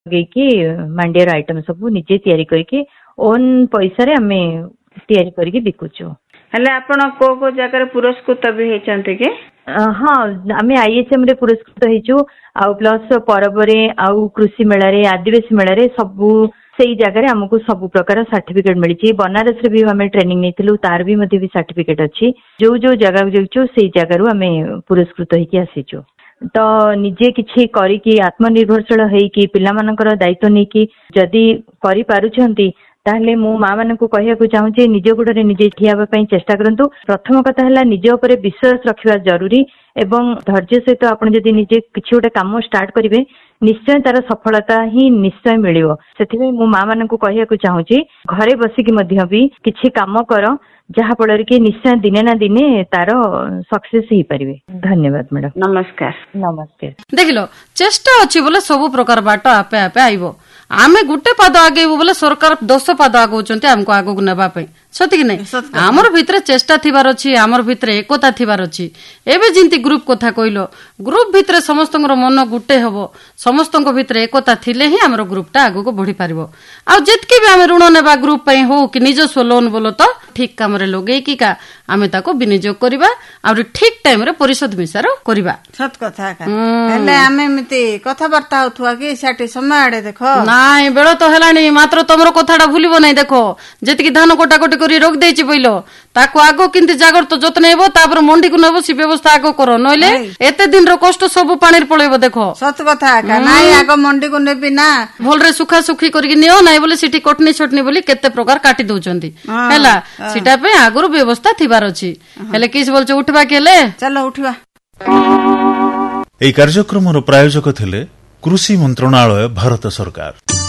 ଲଗେଇକି ମାଣ୍ଡିଆର ଆଇଟମ ସବୁ ନିଜେ ତିଆରି କରିକି ଓନ୍ ପଇସାରେ ଆମେ ତିଆରି କରିକି ବିକୁଛୁ। ହେଲେ ଆପଣ କୋଉ କୋଉ ଜାଗାରେ ପୁରସ୍କୃତ ବି ହେଇଛନ୍ତି କି? ହଁ, ଆମେ IHM ରେ ପୁରସ୍କୃତ ହେଇଛୁ, ଆଉ ପ୍ଲସ ପର୍ବରେ ଆଉ କୃଷି ମେଳାରେ ଆଦିବାସୀ ମେଳାରେ ସବୁ ସେଇ ଜାଗାରେ ଆମକୁ ସବୁ ପ୍ରକାର ସାର୍ଟିଫିକେଟ ମିଳିଛି। ବନାରସରେ ବି ଆମେ ଟ୍ରେନିଂ ନେଇଥିଲୁ, ତାର ବି ମଧ୍ୟ ବି ସାର୍ଟିଫିକେଟ ଅଛି। ଯୋଉ ଯୋଉ ଜାଗାକୁ ଯାଉଛୁ ସେଇ ଜାଗାରୁ ଆମେ ପୁରସ୍କୃତ ହେଇକି ଆସିଛୁ। ତ ନିଜେ କିଛି କରିକି ଆତ୍ମନିର୍ଭରଶୀଳ ହେଇକି ପିଲାମାନଙ୍କର ଦାୟିତ୍ୱ ନେଇକି ଯଦି କରିପାରୁଛନ୍ତି ତାହେଲେ ମୁଁ ମା ମାନଙ୍କୁ କହିବାକୁ ଚାହୁଁଛି ନିଜ ଗୋଡରେ ନିଜେ ଠିଆ ହେବା ପାଇଁ ଚେଷ୍ଟା କରନ୍ତୁ। ପ୍ରଥମ କଥା ହେଲା ନିଜ ଉପରେ ବିଶ୍ୱାସ ରଖିବା ଜରୁରୀ ଏବଂ ଧୈର୍ଯ୍ୟ ସହିତ ଆପଣ ଯଦି ନିଜେ କିଛି ଗୋଟେ କାମ ଷ୍ଟାର୍ଟ କରିବେ ନିଶ୍ଚୟ ତାର ସଫଳତା ହିଁ ନିଶ୍ଚୟ ମିଳିବ। ସେଥିପାଇଁ ମୁଁ ମା ମାନଙ୍କୁ କହିବାକୁ ଚାହୁଁଛି ଘରେ ବସିକି ମଧ୍ୟ ବି କିଛି କାମ କର, ଯାହା ଫଳରେ କି ନିଶ୍ଚୟ ଦିନେ ନା ଦିନେ ତାର ସକ୍ସେସ ହେଇପାରିବେ। ଧନ୍ୟବାଦ ମ୍ୟାଡାମ। ନମସ୍କାର। ନମସ୍କାର। ଦେଖିଲ ଚେଷ୍ଟା ଅଛି ବୋଲେ ସବୁ ପ୍ରକାର ବାଟ ଆପେ ଆପେ ଆଇବ। ଆମେ ଗୋଟେ ପାଦ ଆଗେଇବୁ ବୋଲେ ସରକାର 10 ପାଦ ଆଗଉଛନ୍ତି ଆମକୁ ଆଗକୁ ନେବା ପାଇଁ, ସତିକି ନାଇଁ? ଆମର ଭିତରେ ଚେଷ୍ଟା ଥିବାର ଅଛି, ଆମର ଭିତରେ ଏକତା ଥିବାର ଅଛି। ଏବେ ଯେମିତି ଗ୍ରୁପ କଥା କହିଲ, ଗ୍ରୁପ ଭିତରେ ସମସ୍ତଙ୍କର ମନ ଗୋଟେ ହବ, ସମସ୍ତଙ୍କ ଭିତରେ ଏକତା ଥିଲେ ହିଁ ଆମର ଗ୍ରୁପଟା ଆଗକୁ ବଢି ପାରିବ। ଆଉ ଯେତିକି ବି ଆମେ ଋଣ ନେବା ଗ୍ରୁପ ପାଇଁ ହଉ କି ନିଜସ୍ୱ ଲୋନ ବୋଲ ତ ଠିକ କାମରେ ଲଗେଇକି ଆମେ ତାକୁ ବିନିଯୋଗ କରିବା, ଆହୁରି ଠିକ ଟାଇମରେ ପରିଶୋଧ ମିଶାର କରିବା। ସତ କଥା। ହେଲେ ଆମେ ଏମିତି କଥାବାର୍ତ୍ତା ହଉଥିବା କି ସେଠି ସମୟ ଆଡେ ଦେଖ ନାଇଁ, ବେଳ ତ ହେଲାଣି, ମାତ୍ର ତମର କଥାଟା ଭୁଲିବ ନାଇଁ। ଦେଖ ଯେତିକି ଧାନ କଟାକଟି କରି ରଖିଦେଇଛି ବୋଇଲ ତାକୁ ଆଗ କେମିତି ଜାଗ୍ରତ ଯତ୍ନ ନେବ, ତାପରେ ମଣ୍ଡିକୁ ନେବ, ସେ ବ୍ୟବସ୍ଥା ଆଗ କର, ନହେଲେ ଏତେ ଦିନର କଷ୍ଟ ସବୁ ପାଣିରେ ପଳେଇବ। ଦେଖ ସତ କଥା, ନାଇଁ ଆଗ ମଣ୍ଡିକୁ ନେବି ନା, ଭଲରେ ସୁଖାସୁଖି କରିକି ନିଅ, ନାଇଁ ବୋଲେ ସେଠି କଟନୀ ଛଟନୀ ବୋଲି କେତେ ପ୍ରକାର କାଟି ଦଉଛନ୍ତି ହେଲା, ସେଟା ପାଇଁ ଆଗରୁ ବ୍ୟବସ୍ଥା ଥିବାର ଅଛି। ହେଲେ କିସ ବୋଲଛ, ଉଠିବା କି? ହେଲେ ଚାଲ ଉଠିବା। ଏହି କାର୍ଯ୍ୟକ୍ରମର ପ୍ରାୟୋଜକ ଥିଲେ କୃଷି ମନ୍ତ୍ରଣାଳୟ, ଭାରତ ସରକାର।